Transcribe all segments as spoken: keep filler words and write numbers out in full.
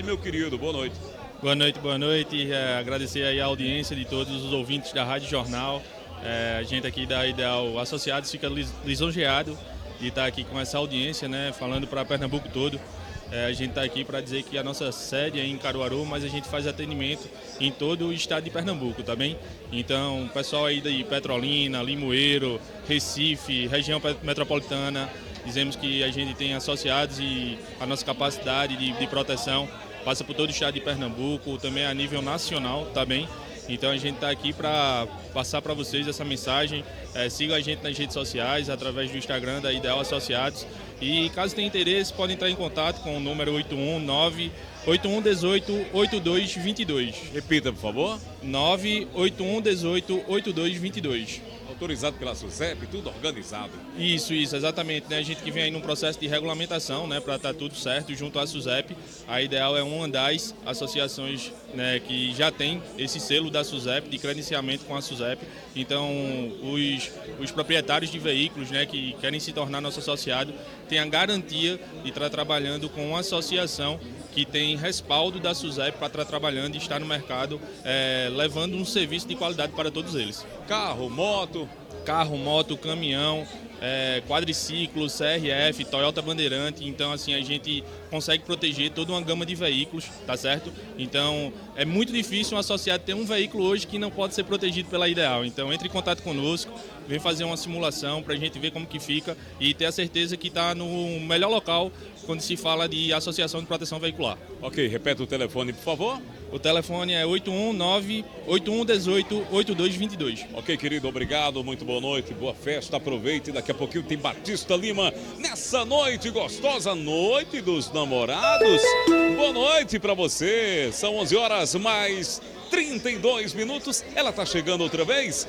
meu querido. Boa noite. Boa noite, boa noite. É, agradecer aí a audiência de todos os ouvintes da Rádio Jornal. É, a gente aqui da Ideal Associados fica lis, lisonjeado de estar aqui com essa audiência, né, falando para Pernambuco todo. É, a gente está aqui para dizer que a nossa sede é em Caruaru, mas a gente faz atendimento em todo o estado de Pernambuco, tá bem? Então, o pessoal aí de Petrolina, Limoeiro, Recife, região metropolitana, dizemos que a gente tem associados e a nossa capacidade de, de proteção passa por todo o estado de Pernambuco, também a nível nacional, tá bem? Então a gente está aqui para passar para vocês essa mensagem. É, sigam a gente nas redes sociais, através do Instagram da Ideal Associados. E caso tenha interesse, podem entrar em contato com o número oito um nove oito um um oito oito dois dois dois. Repita, por favor. nove oito um um oito oito dois dois dois. Autorizado pela SUSEP, tudo organizado. Isso, isso, exatamente. Né? A gente que vem aí num processo de regulamentação, né, para estar tudo certo junto à SUSEP. A Ideal é uma das associações, né, que já tem esse selo da SUSEP, de credenciamento com a SUSEP. Então, os, os proprietários de veículos, né, que querem se tornar nosso associado têm a garantia de estar trabalhando com uma associação que tem respaldo da SUSEP para estar trabalhando e estar no mercado, é, levando um serviço de qualidade para todos eles. Carro, moto... Carro, moto, caminhão, é, quadriciclo, C R F, Toyota Bandeirante. Então, assim, a gente consegue proteger toda uma gama de veículos, tá certo? Então, é muito difícil um associado ter um veículo hoje que não pode ser protegido pela Ideal. Então, entre em contato conosco, vem fazer uma simulação para a gente ver como que fica e ter a certeza que está no melhor local quando se fala de associação de proteção veicular. Ok, repete o telefone, por favor. O telefone é oito um nove oito um um oito oito dois dois dois. Ok, querido, obrigado, muito boa noite, boa festa, aproveite, daqui a pouquinho tem Batista Lima nessa noite gostosa, noite dos namorados. Boa noite pra você, são onze horas mais trinta e dois minutos, ela tá chegando outra vez?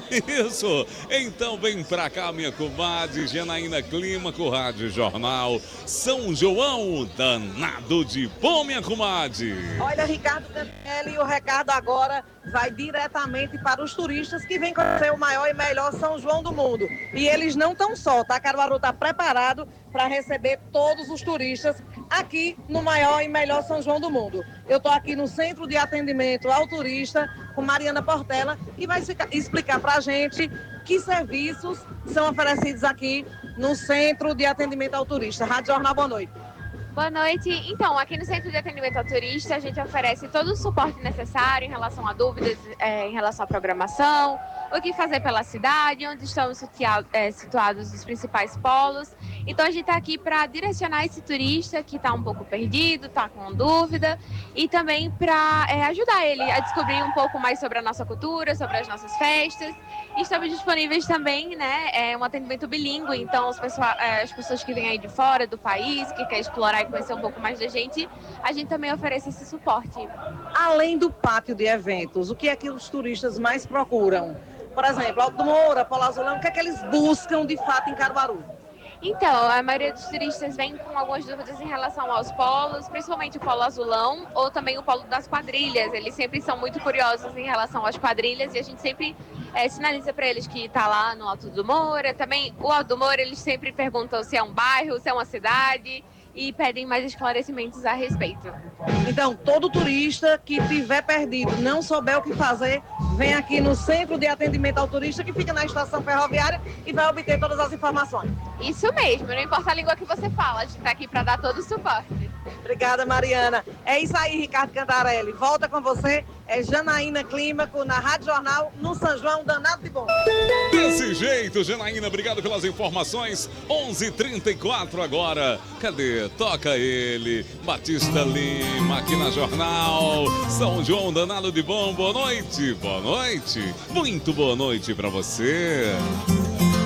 Isso, então vem pra cá minha comadre Janaína Clímaco, Rádio Jornal São João, danado de bom, minha comadre. Olha, Ricardo Cantelli, o recado agora vai diretamente para os turistas que vêm conhecer o maior e melhor São João do mundo. E eles não estão só, tá? Caruaru está preparado para receber todos os turistas aqui no maior e melhor São João do mundo. Eu estou aqui no Centro de Atendimento ao Turista com Mariana Portela, que vai explicar para a gente que serviços são oferecidos aqui no Centro de Atendimento ao Turista. Rádio Jornal, boa noite. Boa noite. Então, aqui no Centro de Atendimento ao Turista, a gente oferece todo o suporte necessário em relação a dúvidas, é, em relação à programação, o que fazer pela cidade, onde estão situados, é, situados os principais polos. Então, a gente está aqui para direcionar esse turista que está um pouco perdido, está com dúvida, e também para é, ajudar ele a descobrir um pouco mais sobre a nossa cultura, sobre as nossas festas. E estamos disponíveis também, né, é, um atendimento bilíngue, então as pessoas, é, as pessoas que vêm aí de fora do país, que querem explorar e conhecer um pouco mais da gente, a gente também oferece esse suporte. Além do pátio de eventos, o que é que os turistas mais procuram? Por exemplo, Alto do Moura, Polo Azulão, o que é que eles buscam de fato em Caruaru? Então, a maioria dos turistas vem com algumas dúvidas em relação aos polos, principalmente o Polo Azulão ou também o Polo das Quadrilhas. Eles sempre são muito curiosos em relação às quadrilhas e a gente sempre é, sinaliza para eles que está lá no Alto do Moura. Também o Alto do Moura, eles sempre perguntam se é um bairro, se é uma cidade e pedem mais esclarecimentos a respeito. Então, todo turista que estiver perdido, não souber o que fazer, vem aqui no Centro de Atendimento ao Turista, que fica na estação ferroviária, e vai obter todas as informações. Isso mesmo, não importa a língua que você fala, a gente está aqui para dar todo o suporte. Obrigada, Mariana. É isso aí, Ricardo Cantarelli. Volta com você, é Janaína Clímaco, na Rádio Jornal, no São João, danado de bom. Desse jeito, Janaína, obrigado pelas informações. onze e trinta e quatro agora. Cadê? Toca ele. Batista Lima, aqui na Jornal São João, danado de bom. Boa noite, boa noite. Muito boa noite pra você.